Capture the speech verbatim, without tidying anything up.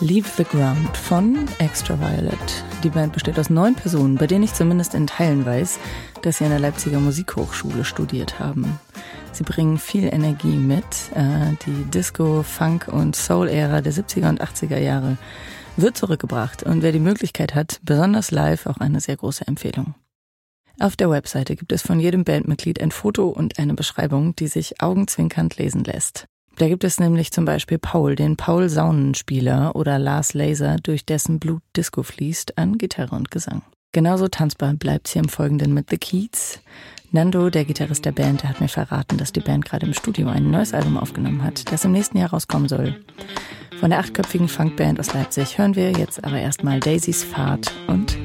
Leave the Ground von Extra Violet. Die Band besteht aus neun Personen, bei denen ich zumindest in Teilen weiß, dass sie an der Leipziger Musikhochschule studiert haben. Sie bringen viel Energie mit. Die Disco-, Funk- und Soul-Ära der siebziger und achtziger Jahre wird zurückgebracht und wer die Möglichkeit hat, besonders live, auch eine sehr große Empfehlung. Auf der Webseite gibt es von jedem Bandmitglied ein Foto und eine Beschreibung, die sich augenzwinkernd lesen lässt. Da gibt es nämlich zum Beispiel Paul, den Paul-Saunenspieler, oder Lars Laser, durch dessen Blut Disco fließt, an Gitarre und Gesang. Genauso tanzbar bleibt's hier im Folgenden mit The Keats. Nando, der Gitarrist der Band, der hat mir verraten, dass die Band gerade im Studio ein neues Album aufgenommen hat, das im nächsten Jahr rauskommen soll. Von der achtköpfigen Funkband aus Leipzig hören wir jetzt aber erstmal Daisys Fahrt und